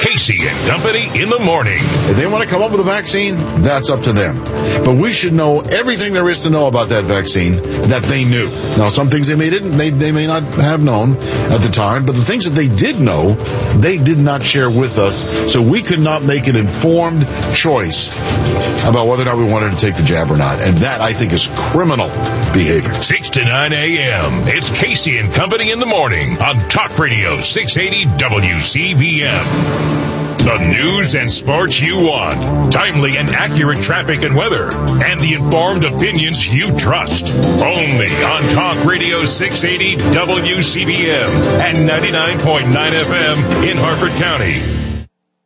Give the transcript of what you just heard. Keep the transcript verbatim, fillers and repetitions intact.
Casey and Company in the morning. If they want to come up with a vaccine, that's up to them. But we should know everything there is to know about that vaccine that they knew. Now, some things they may didn't, they, they may not have known at the time, but the things that they did know, they did not share with us. So we could not make an informed choice about whether or not we wanted to take the jab or not. And that, I think, is criminal behavior. six to nine a.m. It's Casey and Company in the morning on Talk Radio six eighty W C V M. The news and sports you want. Timely and accurate traffic and weather. And the informed opinions you trust. Only on Talk Radio six eighty W C V M and ninety-nine point nine F M in Harford County.